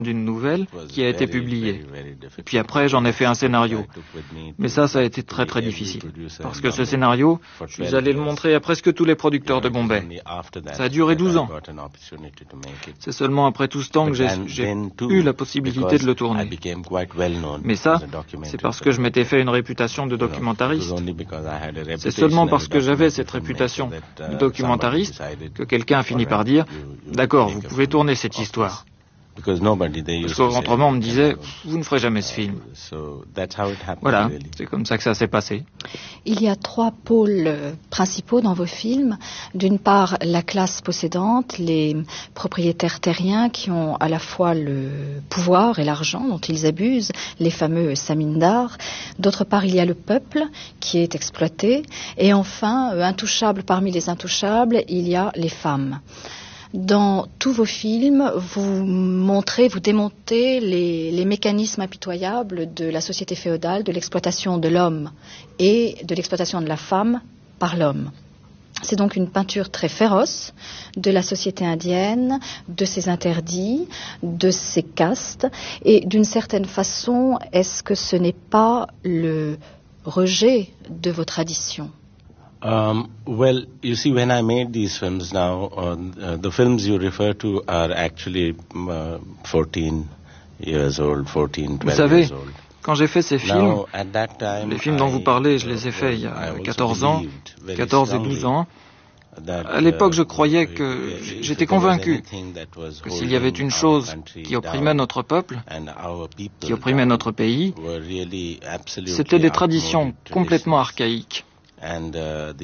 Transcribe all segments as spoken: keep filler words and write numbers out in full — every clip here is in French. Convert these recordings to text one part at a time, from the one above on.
d'une nouvelle qui a été publiée. Et puis après, j'en ai fait un scénario. Mais ça, ça a été très très difficile. Parce que ce scénario, je suis allé le montrer à presque tous les producteurs de Bombay. Ça a duré douze ans. C'est seulement après tout ce temps que j'ai, j'ai eu la possibilité de le tourner. Mais ça, c'est parce que je m'étais fait une réputation de documentariste. C'est seulement parce que j'avais cette réputation de documentariste que quelqu'un a fini par dire « D'accord, vous pouvez tourner cette histoire ». Parce qu'autrement, on me disait, vous ne ferez jamais ce film. Voilà, c'est comme ça que ça s'est passé. Il y a trois pôles principaux dans vos films. D'une part, la classe possédante, les propriétaires terriens qui ont à la fois le pouvoir et l'argent dont ils abusent, les fameux samindars. D'autre part, il y a le peuple qui est exploité. Et enfin, intouchable parmi les intouchables, il y a les femmes. Dans tous vos films, vous montrez, vous démontez les, les mécanismes impitoyables de la société féodale, de l'exploitation de l'homme et de l'exploitation de la femme par l'homme. C'est donc une peinture très féroce de la société indienne, de ses interdits, de ses castes. Et d'une certaine façon, est-ce que ce n'est pas le rejet de vos traditions ? Um, well, you see, when I made these films now, uh, uh, the films you refer to are actually uh, fourteen years old, fourteen, twelve Vous savez, years old. Quand j'ai fait ces films, Now, at that time, les films dont vous parlez, je les ai faits il y a quatorze ans, quatorze et douze ans. À l'époque, je croyais que, j'étais convaincu que s'il y avait une chose qui opprimait notre peuple, qui opprimait notre pays, c'était des traditions complètement archaïques. Et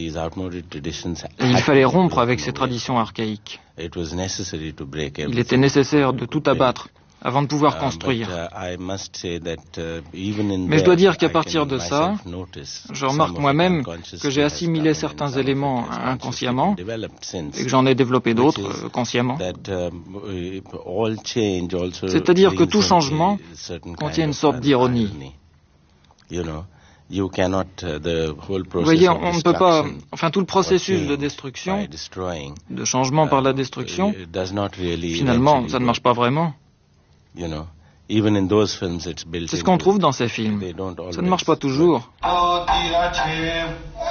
il fallait rompre avec ces traditions archaïques. Il était nécessaire de tout abattre avant de pouvoir construire. Mais je dois dire qu'à partir de ça, je remarque moi-même que j'ai assimilé certains éléments inconsciemment et que j'en ai développé d'autres consciemment. C'est-à-dire que tout changement contient une sorte d'ironie. Vous voyez, on ne peut pas... Enfin, tout le processus de destruction, de changement par la destruction, finalement, ça ne marche pas vraiment. C'est ce qu'on trouve dans ces films. Ça ne marche pas toujours.